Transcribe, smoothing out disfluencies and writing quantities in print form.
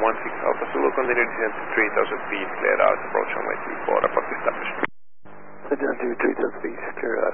16 Alpha Zulu, continue descent to 3000 feet, cleared out, approach runway 24, report established. Down to 3000 feet, clear